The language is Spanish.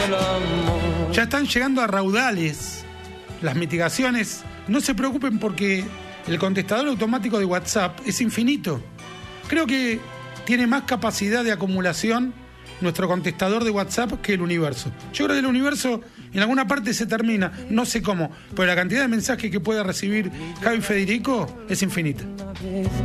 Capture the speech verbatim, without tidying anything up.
Ya están llegando a raudales las mitigaciones. No se preocupen porque el contestador automático de WhatsApp es infinito. Creo que tiene más capacidad de acumulación nuestro contestador de WhatsApp que el universo. Yo creo que el universo en alguna parte se termina, no sé cómo, pero la cantidad de mensajes que puede recibir Javi Federico es infinita.